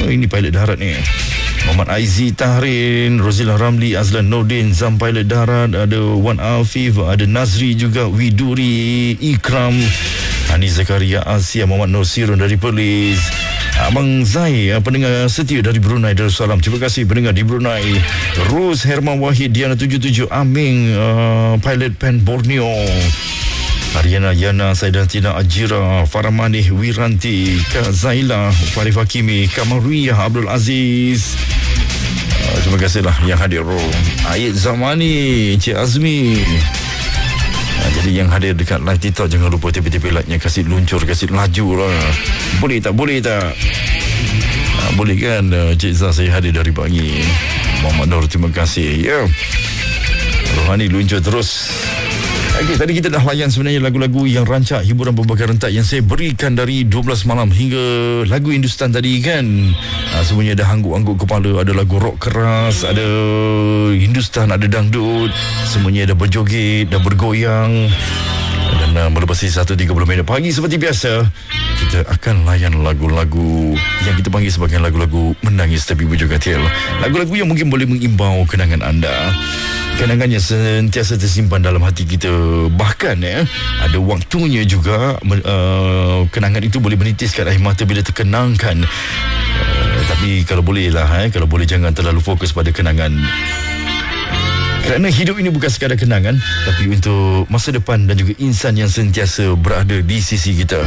Ini pilot darat ni. Muhammad Aizi Tahrin, Rozila Ramli, Azlan Nordin, Zam pilot darat, ada Wan Afif, ada Nazri juga, Widuri, Ikram, Hani Zakaria Asia, Muhammad Nur Sirun dari Perlis, Abang Zai, pendengar setia dari Brunei Darussalam. Terima kasih pendengar di Brunei. Rose Herman Wahid, Diana 77, Aming, pilot Pen Borneo, Ariana Yana, Saidatina Ajira, Faramanih Wiranti, Kak Zaila, Farif Hakimi, Kamariyah Abdul Aziz. Terima kasihlah yang hadir. Ayat Zamani, Cik Azmi. Jadi yang hadir dekat live TikTok, jangan lupa tipe-tipe like-nya, kasih luncur, kasih laju lah. Boleh tak? Boleh tak? Boleh kan? Cik Zah, saya hadir dari pagi. Muhammad Nur, terima kasih. Ya, Rohani luncur terus. Okey, tadi kita dah layan sebenarnya lagu-lagu yang rancak hiburan berbagai rentak yang saya berikan dari 12 malam hingga lagu Hindustan tadi kan. Semuanya ada hangguk-hangguk kepala, ada lagu rock keras, ada Hindustan, ada dangdut. Semuanya ada berjoget, dah bergoyang. Dan melepasi 1.30 minit pagi seperti biasa, kita akan layan lagu-lagu yang kita panggil sebagai lagu-lagu menangis tapi berjoget. Lagu-lagu yang mungkin boleh mengimbau kenangan anda, kenangan yang sentiasa tersimpan dalam hati kita. Bahkan ada waktunya juga kenangan itu boleh menitiskan air mata bila terkenangkan. Tapi kalau boleh lah, kalau boleh jangan terlalu fokus pada kenangan. Kerana hidup ini bukan sekadar kenangan, tapi untuk masa depan dan juga insan yang sentiasa berada di sisi kita.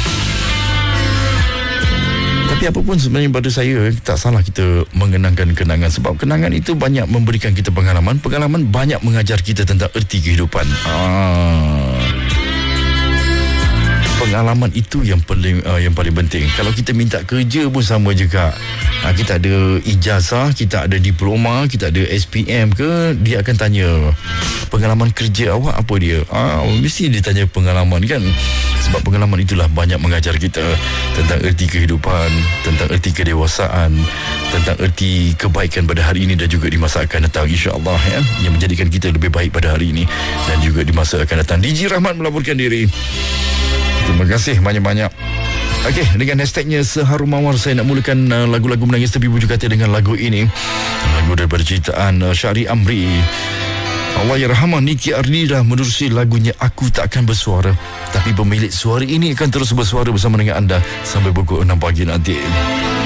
Tapi apapun sebenarnya pada saya, tak salah kita mengenangkan kenangan. Sebab kenangan itu banyak memberikan kita pengalaman. Pengalaman banyak mengajar kita tentang erti kehidupan. Pengalaman itu yang paling penting. Kalau kita minta kerja pun sama juga. Kita ada ijazah, kita ada diploma, kita ada SPM ke, dia akan tanya pengalaman kerja awak apa dia. Mesti dia tanya pengalaman kan. Sebab pengalaman itulah banyak mengajar kita tentang erti kehidupan, tentang erti kedewasaan, tentang erti kebaikan pada hari ini dan juga di masa akan datang, insya-Allah yang menjadikan kita lebih baik pada hari ini dan juga di masa akan datang. DJ Rahmat melaporkan diri. Terima kasih banyak-banyak. Okey, dengan hashtagnya Seharum Mawar, saya nak mulakan lagu-lagu menangis tapi bujuk hati dengan lagu ini. Lagu daripada ciptaan Syahri Amri. Allahyarhamah Niki Ardila menerusi lagunya Aku Takkan Bersuara. Tapi pemilik suara ini akan terus bersuara bersama dengan anda sampai pukul 6 pagi nanti.